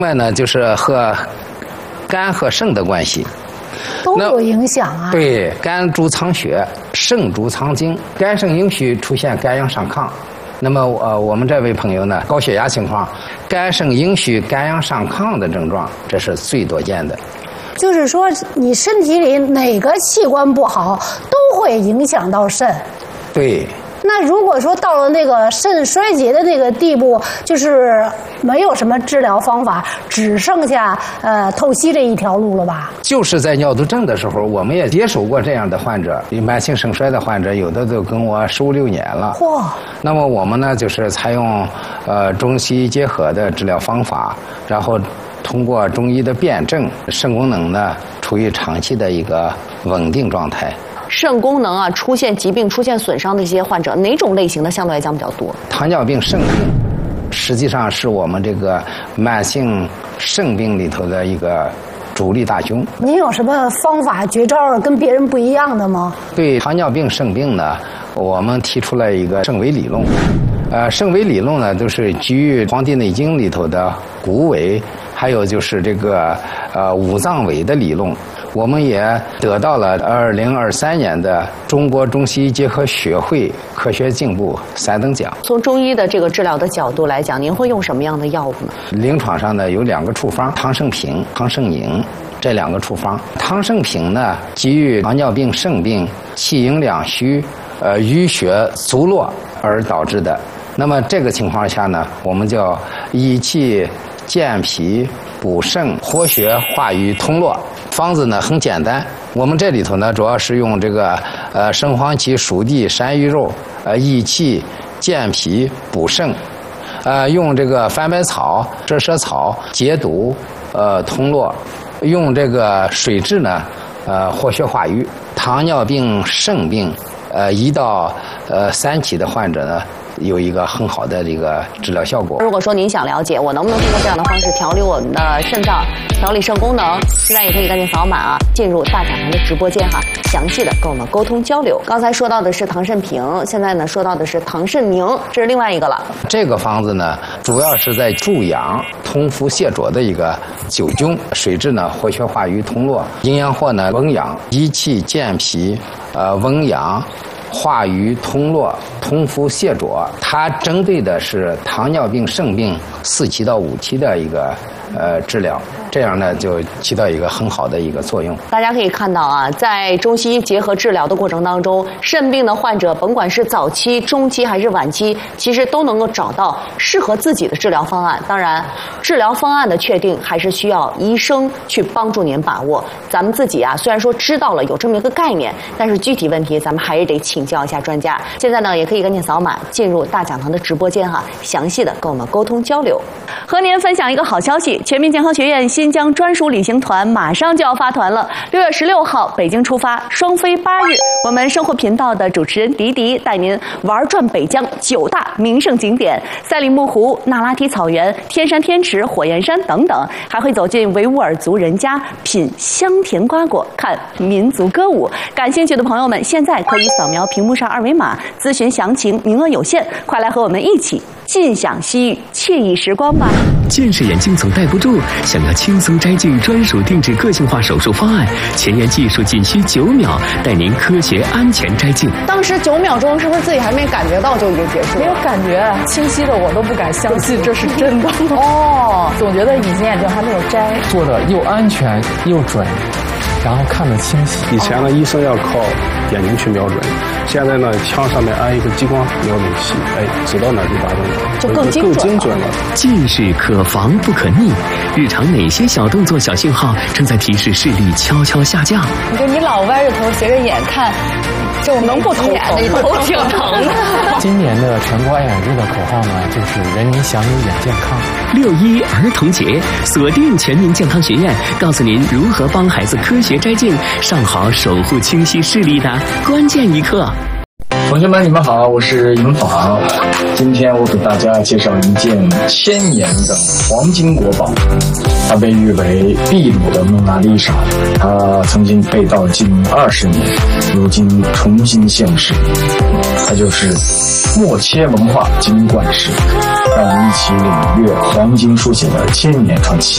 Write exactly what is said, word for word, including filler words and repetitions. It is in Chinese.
另外呢，就是和肝和肾的关系。 都有影响啊。 对，肝主藏血，肾主藏精，肝肾阴虚出现肝阳上亢。那么呃，我们这位朋友呢，高血压情况，肝肾阴虚、肝阳上亢的症状，这是最多见的。 就是说，你身体里哪个器官不好，都会影响到肾。 对。 那如果说到了那个肾衰竭的那个地步，就是没有什么治疗方法，只剩下呃透析这一条路了吧？ 就是在尿毒症的时候，我们也接手过这样的患者，慢性肾衰的患者，有的都跟我十五六年了。嚯！那么我们呢，就是采用呃中西医结合的治疗方法，然后通过中医的辩证，肾功能呢处于长期的一个稳定状态。 肾功能啊出现疾病、出现损伤的这些患者，哪种类型的相对来讲比较多？ 糖尿病、肾病，实际上是我们这个慢性肾病里头的一个主力大军。 您有什么方法绝招跟别人不一样的吗？ 对糖尿病、肾病呢，我们提出了一个肾维理论。呃，肾维理论呢，都是基于《黄帝内经》里头的骨维，还有就是这个呃五脏维的理论。我们也得到了二零二三年的中国中西医结合学会科学进步三等奖。 从中医的这个治疗的角度来讲，您会用什么样的药物呢？ 临床上呢有两个处方，汤肾平、汤肾宁这两个处方。汤肾平呢，基于糖尿病、肾病气阴两虚，呃淤血足络而导致的。那么这个情况下呢，我们叫益气健脾、补肾、活血、化瘀、通络。方子呢很简单，我们这里头呢主要是用这个呃生黄芪、熟地、山芋肉，呃益气健脾补肾，呃用这个番白草、蛇舌草解毒，呃通络，用这个水蛭呢呃活血化瘀。糖尿病、肾病，呃一到呃三期的患者呢，有一个很好的这个治疗效果。 如果说您想了解我能不能通过这样的方式调理我们的肾脏、调理肾功能，现在也可以赶紧扫码啊，进入大讲堂的直播间哈，详细的跟我们沟通交流。刚才说到的是糖肾平，现在呢说到的是糖肾宁，这是另外一个了。 这个方子呢，主要是在助阳、通腑泻浊的一个九灸，水蛭呢活血化瘀通络，阴阳货呢温阳，益气健脾，呃温阳。化瘀通络、通腑泻浊，它针对的是糖尿病、肾病四期到五期的一个呃治疗，这样呢就起到一个很好的一个作用。 大家可以看到啊，在中西医结合治疗的过程当中，肾病的患者甭管是早期、中期还是晚期，其实都能够找到适合自己的治疗方案。当然，治疗方案的确定还是需要医生去帮助您把握。咱们自己啊，虽然说知道了有这么一个概念，但是具体问题咱们还是得请教一下专家。现在呢，也可以赶紧扫码进入大讲堂的直播间哈，详细的跟我们沟通交流。和您分享一个好消息，全民健康学院新疆专属旅行团马上就要发团了。六月十六号北京出发，双飞八日。我们生活频道的主持人迪迪带您玩转北疆九大名胜景点：赛里木湖、那拉提草原、天山天池、火焰山等等，还会走进维吾尔族人家，品香甜瓜果，看民族歌舞。感兴趣的朋友们，现在可以扫描屏幕上二维码咨询详情，名额有限，快来和我们一起尽享西域惬意时光吧。 近视眼镜总戴不住，想要轻松摘镜，专属定制个性化手术方案，前沿技术仅需九秒，带您科学安全摘镜。 当时九秒钟是不是自己还没感觉到就已经结束了？ 没有感觉，清晰的我都不敢相信这是真的。 哦， 总觉得隐形眼镜还没有摘， 做的又安全又准，然后看得清晰。 以前呢，医生要靠眼睛去瞄准，现在呢，枪上面安一个激光瞄准器，哎，知道哪地打中了， 就更精准了。 更精准了。 近视可防不可逆，日常哪些小动作、小信号正在提示视力悄悄下降？ 就你老歪着头斜着眼看，就能不头疼？ 头挺疼的。 今年的全国爱眼日的口号呢，就是人民享有眼健康。 六一儿童节，锁定全民健康学院，告诉您如何帮孩子科学摘镜，上好守护清晰视力的关键一刻。 同学们，你们好，我是尹昉。今天我给大家介绍一件千年的黄金国宝，它被誉为秘鲁的蒙娜丽莎，它曾经被盗近二十年，如今重新现世。它就是默切文化金冠石，让我们一起领略黄金书写的千年传奇。